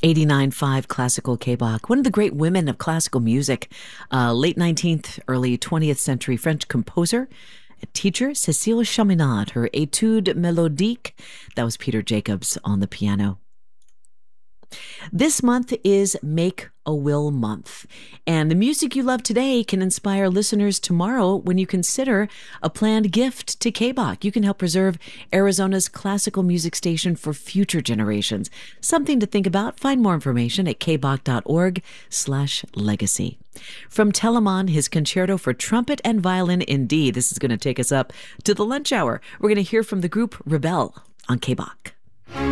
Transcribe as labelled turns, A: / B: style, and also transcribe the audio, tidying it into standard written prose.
A: 89.5 Classical K-Bach, one of the great women of classical music, late 19th, early 20th century French composer, teacher, Cécile Chaminade, her Étude Mélodique. That was Peter Jacobs on the piano. This month is Make a Will Month, and the music you love today can inspire listeners tomorrow when you consider a planned gift to K-Bach. You can help preserve Arizona's classical music station for future generations. Something to think about. Find more information at kbach.org/legacy. From Telemann, his concerto for trumpet and violin in D. This is going to take us up to the lunch hour. We're going to hear from the group Rebelle on K-Bach.